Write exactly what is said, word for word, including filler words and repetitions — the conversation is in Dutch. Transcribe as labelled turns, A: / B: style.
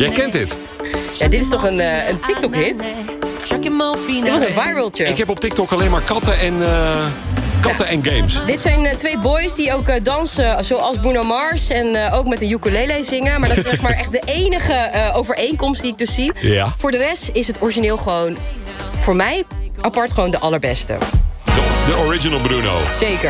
A: Jij kent dit?
B: Ja, dit is toch een, uh, een TikTok-hit? Dit was een viraltje.
A: Ik heb op TikTok alleen maar katten en, uh, katten ja. en games.
B: Dit zijn uh, twee boys die ook uh, dansen zoals Bruno Mars... en uh, ook met een ukulele zingen. Maar dat is zeg maar echt de enige uh, overeenkomst die ik dus zie.
A: Ja.
B: Voor de rest is het origineel gewoon... voor mij apart gewoon de allerbeste.
A: De, de original Bruno.
B: Zeker.